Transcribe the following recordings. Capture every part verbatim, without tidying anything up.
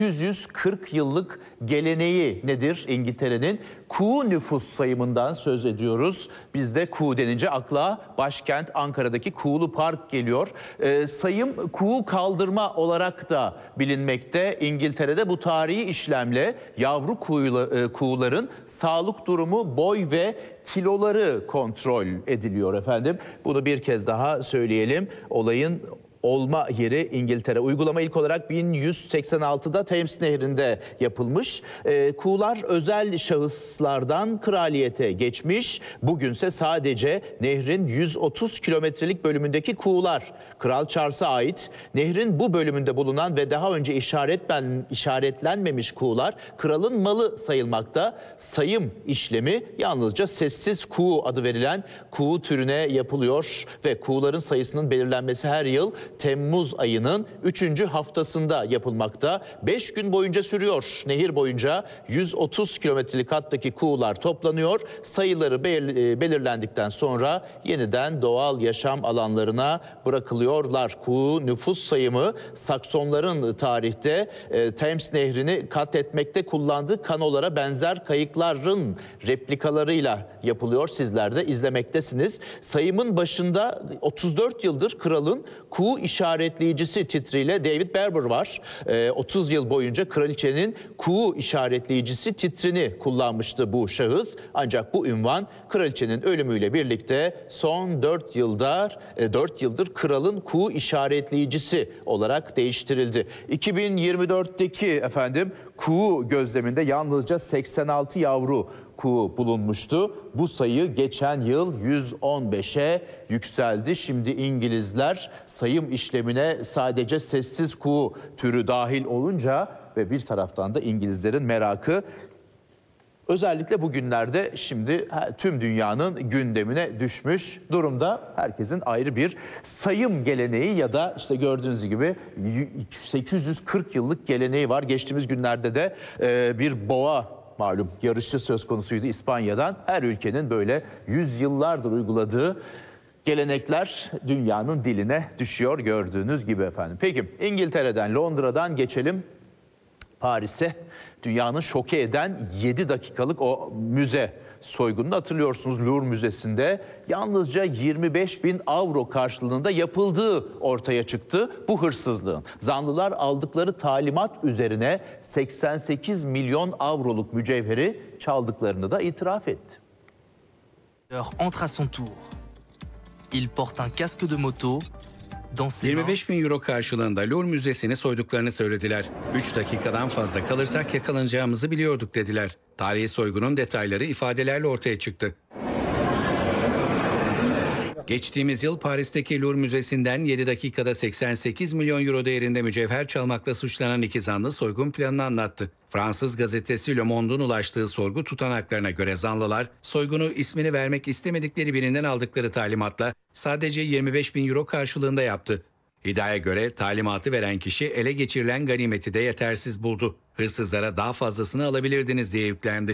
yüz kırk yıllık geleneği nedir İngiltere'nin? Kuğu nüfus sayımından söz ediyoruz. Bizde kuğu denince akla başkent Ankara'daki Kuğulu Park geliyor. Ee, sayım kuğu kaldırma olarak da bilinmekte. İngiltere'de bu tarihi işlemle yavru kuğula, kuğuların sağlık durumu, boy ve kiloları kontrol ediliyor efendim. Bunu bir kez daha söyleyelim. Olayın olma yeri İngiltere. Uygulama ilk olarak bin yüz seksen altıda Thames Nehri'nde yapılmış. E, kuğular özel şahıslardan kraliyete geçmiş. Bugünse sadece nehrin yüz otuz kilometrelik bölümündeki kuğular Kral Charles'a ait. Nehrin bu bölümünde bulunan ve daha önce işaretlen, işaretlenmemiş kuğular kralın malı sayılmakta. Sayım işlemi yalnızca sessiz kuğu adı verilen kuğu türüne yapılıyor ve kuğuların sayısının belirlenmesi her yıl Temmuz ayının üçüncü haftasında yapılmakta. beş gün boyunca sürüyor. Nehir boyunca yüz otuz kilometrelik hattaki kuğular toplanıyor. Sayıları belirlendikten sonra yeniden doğal yaşam alanlarına bırakılıyorlar. Kuğu nüfus sayımı Saksonların tarihte e, Thames Nehri'ni kat etmekte kullandığı kanolara benzer kayıkların replikalarıyla yapılıyor. Sizler de izlemektesiniz. Sayımın başında otuz dört yıldır kralın kuğu işaretleyicisi titriyle David Berber var. E, otuz yıl boyunca kraliçenin kuğu işaretleyicisi titrini kullanmıştı bu şahıs. Ancak bu ünvan kraliçenin ölümüyle birlikte son dört yıldır e, dört yıldır kralın kuğu işaretleyicisi olarak değiştirildi. iki bin yirmi dörtteki efendim kuğu gözleminde yalnızca seksen altı yavru kuğu bulunmuştu. Bu sayı geçen yıl yüz on beşe yükseldi. Şimdi İngilizler sayım işlemine sadece sessiz kuğu türü dahil olunca ve bir taraftan da İngilizlerin merakı özellikle bugünlerde şimdi tüm dünyanın gündemine düşmüş durumda. Herkesin ayrı bir sayım geleneği ya da işte gördüğünüz gibi sekiz yüz kırk yıllık geleneği var. Geçtiğimiz günlerde de bir boğa malum yarışı söz konusuydu İspanya'dan. Her ülkenin böyle yüzyıllardır uyguladığı gelenekler dünyanın diline düşüyor gördüğünüz gibi efendim. Peki İngiltere'den, Londra'dan geçelim Paris'e. Dünyanın şoke eden yedi dakikalık o müze soygununu hatırlıyorsunuz. Louvre Müzesi'nde yalnızca yirmi beş bin avro karşılığında yapıldığı ortaya çıktı bu hırsızlığın. Zanlılar aldıkları talimat üzerine seksen sekiz milyon avroluk mücevheri çaldıklarını da itiraf etti. Entre à son tour. Il porte un casque de moto. yirmi beş bin euro karşılığında Louvre Müzesi'ni soyduklarını söylediler. üç dakikadan fazla kalırsak yakalanacağımızı biliyorduk dediler. Tarihi soygunun detayları ifadelerle ortaya çıktı. Geçtiğimiz yıl Paris'teki Louvre Müzesi'nden yedi dakikada seksen sekiz milyon euro değerinde mücevher çalmakla suçlanan iki zanlı soygun planını anlattı. Fransız gazetesi Le Monde'un ulaştığı sorgu tutanaklarına göre zanlılar soygunu ismini vermek istemedikleri birinden aldıkları talimatla sadece yirmi beş bin euro karşılığında yaptı. İddiaya göre talimatı veren kişi ele geçirilen ganimeti de yetersiz buldu. Hırsızlara daha fazlasını alabilirdiniz diye yüklendi.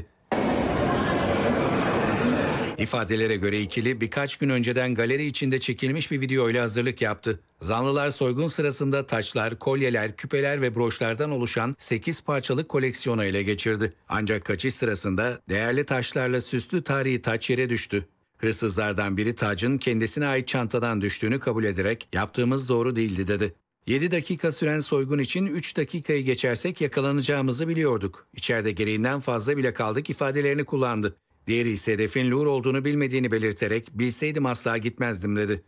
İfadelere göre ikili birkaç gün önceden galeri içinde çekilmiş bir videoyla hazırlık yaptı. Zanlılar soygun sırasında taçlar, kolyeler, küpeler ve broşlardan oluşan sekiz parçalık koleksiyonu ele geçirdi. Ancak kaçış sırasında değerli taşlarla süslü tarihi taç yere düştü. Hırsızlardan biri tacın kendisine ait çantadan düştüğünü kabul ederek yaptığımız doğru değildi dedi. yedi dakika süren soygun için üç dakikayı geçersek yakalanacağımızı biliyorduk. İçeride gereğinden fazla bile kaldık ifadelerini kullandı. Diğeri ise hedefin Louvre olduğunu bilmediğini belirterek bilseydim asla gitmezdim dedi.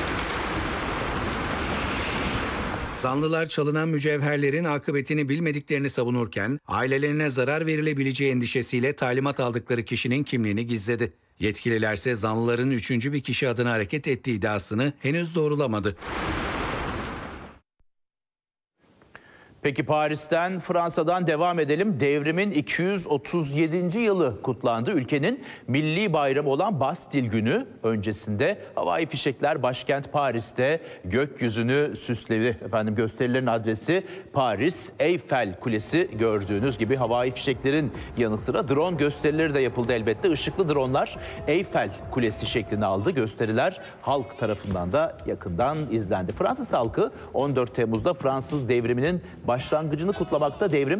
Zanlılar çalınan mücevherlerin akıbetini bilmediklerini savunurken ailelerine zarar verilebileceği endişesiyle talimat aldıkları kişinin kimliğini gizledi. Yetkililerse zanlıların üçüncü bir kişi adına hareket ettiği iddiasını henüz doğrulamadı. Peki Paris'ten, Fransa'dan devam edelim. Devrimin iki yüz otuz yedinci yılı kutlandı. Ülkenin milli bayramı olan Bastil Günü öncesinde havai fişekler başkent Paris'te gökyüzünü süsledi. Efendim gösterilerin adresi Paris Eiffel Kulesi. Gördüğünüz gibi havai fişeklerin yanı sıra drone gösterileri de yapıldı elbette. Işıklı dronlar Eiffel Kulesi şeklini aldı. Gösteriler halk tarafından da yakından izlendi. Fransız halkı on dört Temmuz'da Fransız devriminin başlangıcını kutlamakta. Devrim